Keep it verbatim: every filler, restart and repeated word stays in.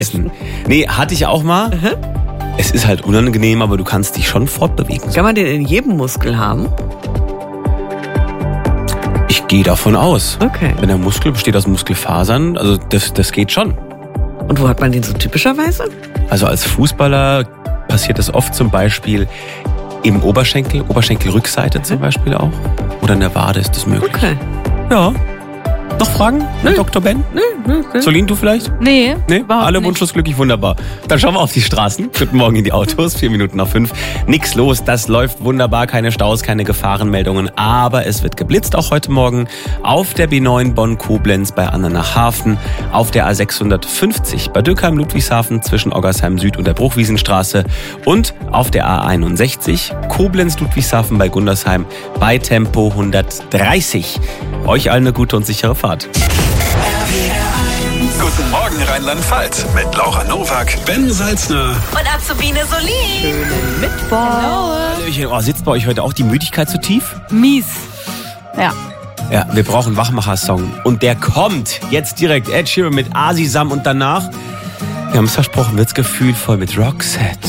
Nee, hatte ich auch mal. Mhm. Es ist halt unangenehm, aber du kannst dich schon fortbewegen. Kann man den in jedem Muskel haben? Ich gehe davon aus. Okay. Wenn der Muskel besteht aus Muskelfasern, also das, das geht schon. Und wo hat man den so typischerweise? Also als Fußballer passiert das oft zum Beispiel im Oberschenkel, Oberschenkelrückseite zum Beispiel auch. Oder in der Wade ist das möglich. Okay. Ja. Noch Fragen, Herr Doktor Ben? Nee, nee, nee. Solin, du vielleicht? Nee, Nee, überhaupt alle nicht. wunschlos glücklich, wunderbar. Dann schauen wir auf die Straßen. Guten Morgen in die Autos, vier Minuten nach fünf. Nix los, das läuft wunderbar, keine Staus, keine Gefahrenmeldungen. Aber es wird geblitzt auch heute Morgen auf der B neun Bonn-Koblenz bei Andernach-Hafen, auf der A sechshundertfünfzig bei Dürkheim-Ludwigshafen zwischen Oggersheim Süd und der Bruchwiesenstraße und auf der A einundsechzig Koblenz-Ludwigshafen bei Gundersheim bei Tempo hundertdreißig. Euch allen eine gute und sichere Fahrt. Guten Morgen Rheinland-Pfalz mit Laura Nowak, Ben Salzner. Und Azubine Solin. Hallöchen. Oh, sitzt bei euch heute auch die Müdigkeit zu tief? Mies. Ja. Ja, wir brauchen einen Wachmacher-Song. Und der kommt jetzt direkt. Ed Sheeran mit Asisam und danach, wir haben es versprochen, wird's gefühlvoll mit Roxette.